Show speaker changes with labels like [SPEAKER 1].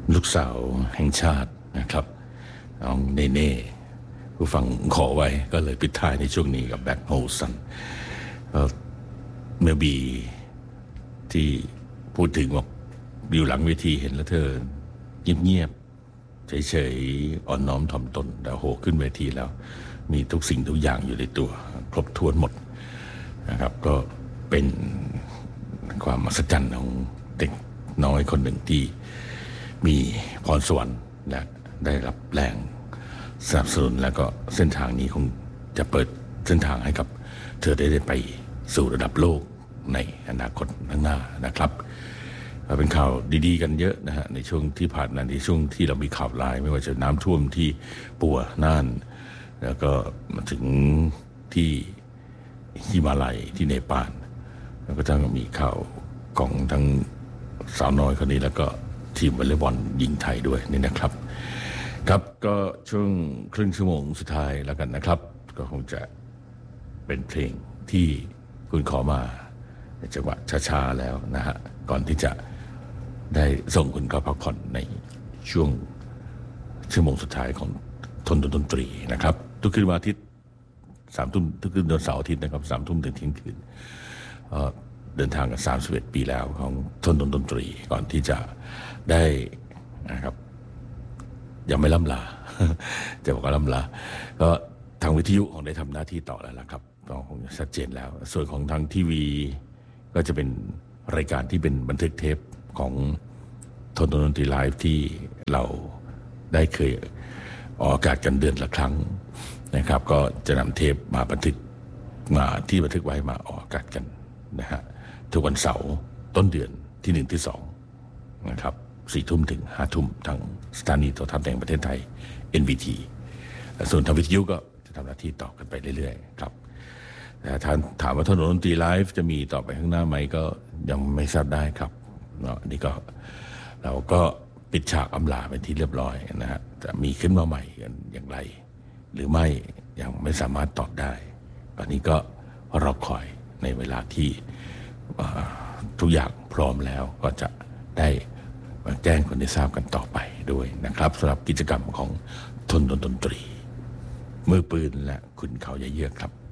[SPEAKER 1] ลูกสาวแห่งชาตินะครับน้องเนเน่ผู้ฟังขอไว้ก็เลยปิดท้ายในช่วงนี้กับแบ็คโฮสันเมลบีที่พูดถึงบอกอยู่หลังเวทีเห็นแล้วเธอเงียบๆเฉยๆอ่อนน้อมถ่อมตนแต่โหขึ้นเวทีแล้วมีทุกสิ่งทุกอย่างอยู่ในตัวครบถ้วนหมดนะครับก็เป็นความมหัศจรรย์ของเด็กน้อยคนหนึ่งที่มีพรสวรรค์และได้รับแรงสนับสนุนแล้วก็เส้นทางนี้คงจะเปิดเส้นทางให้กับเธอได้ไปสู่ระดับโลกในอนาคตข้างหน้านะครับเป็นข่าวดีๆกันเยอะนะฮะในช่วงที่ผ่านมาในช่วงที่เรามีข่าวร้ายไม่ว่าจะน้ำท่วมที่ปัวน่านแล้วก็มาถึงที่ฮิมาลัยที่เนปาลแล้วก็ต้องมีข่าวของทั้งสาวน้อยคนนี้แล้วก็ทีมวอลเลย์บอลหญิงไทยด้วยนี่นะครับครับก็ช่วงครึ่งชั่วโมงสุดท้ายแล้วกันนะครับก็คงจะเป็นเพลงที่คุณขอมาในจังหวะช้าๆแล้วนะฮะก่อนที่จะได้ส่งคุณเข้าพักผ่อนในช่วงชั่วโมงสุดท้ายของทนดนตรีนะครับทุกคืนวันอาทิตย์3 ทุ่มทุกคืนวันเสาร์อาทิตย์นะครับ3 ทุ่มถึงเที่ยงคืนเดินทางกัน31 ปีแล้วของทนดนตรีก่อนที่จะได้นะครับยังไม่ล่ำลา จะบอกว่าล่ำลาก็ทางวิทยุคงได้ทำหน้าที่ต่อแล้วล่ะครับก็คงชัดเจนแล้วส่วนของทางทีวีก็จะเป็นรายการที่เป็นบันทึกเทปของทนดนตรีไลฟ์ที่เราได้เคยออกอากาศกันเดือนละครั้งนะครับก็จะนำเทปมาบันทึกมาที่บันทึกไว้มาออกอากาศกันนะฮะทุกวันเสาร์ต้นเดือนที่1ที่2นะครับ4 ทุ่มถึง5 ทุ่มทางสถานีโทรทัศน์แห่งประเทศไทย NVT ส่วนทางวิทยุก็จะทำหน้าที่ต่อกันไปเรื่อยๆครับแต่ถามว่าถนนดนตรีไลฟ์จะมีต่อไปข้างหน้าไหมก็ยังไม่ทราบได้ครับอันนี้ก็เราก็ปิดฉากอำลาไปที่เรียบร้อยนะฮะจะมีขึ้นมาใหม่กันอย่างไรหรือไม่ยังไม่สามารถตอบได้ตอนนี้ก็รอคอยในเวลาที่ทุกอย่างพร้อมแล้วก็จะได้แจ้งคนได้ทราบกันต่อไปด้วยนะครับสำหรับกิจกรรมของทนดนตรีมือปืนและคุณเขาเยอะๆครับ